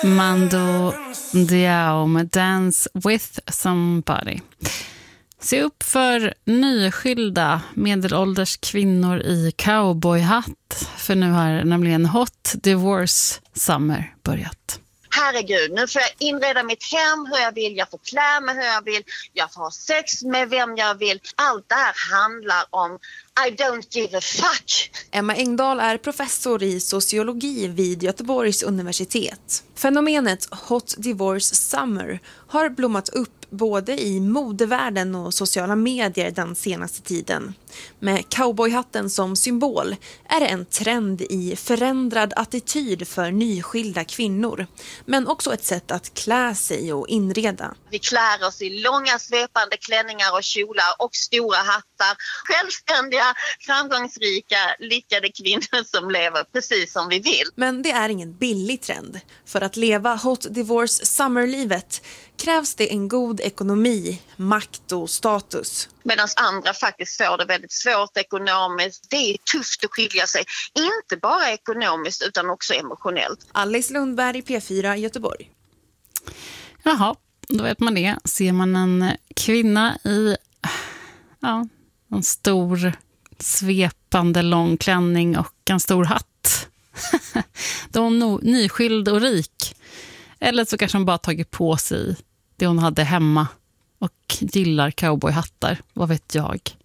Mando Diao med Dance with Somebody. Se upp för nyskilda medelålders kvinnor i cowboyhatt. För nu har nämligen Hot Divorce Summer börjat. Herregud, nu får jag inreda mitt hem hur jag vill, jag får klä mig hur jag vill, jag får ha sex med vem jag vill. Allt det här handlar om I don't give a fuck. Emma Engdahl är professor i sociologi vid Göteborgs universitet. Fenomenet Hot Divorce Summer har blommat upp både i modevärlden och sociala medier den senaste tiden. Med cowboyhatten som symbol är det en trend i förändrad attityd för nyskilda kvinnor. Men också ett sätt att klä sig och inreda. Vi klär oss i långa svepande klänningar och kjolar och stora hattar. Självständiga, framgångsrika, lyckade kvinnor som lever precis som vi vill. Men det är ingen billig trend. För att leva Hot Divorce Summer-livet krävs det en god ekonomi, makt och status. Medan andra faktiskt får det väldigt svårt ekonomiskt. Det är tufft att skilja sig. Inte bara ekonomiskt utan också emotionellt. Alice Lundberg, P4 Göteborg. Jaha, då vet man det. Ser man en kvinna i en stor svepande lång klänning och en stor hatt. Då är hon nyskild och rik. Eller så kanske hon bara tagit på sig det hon hade hemma och gillar cowboyhattar. Vad vet jag?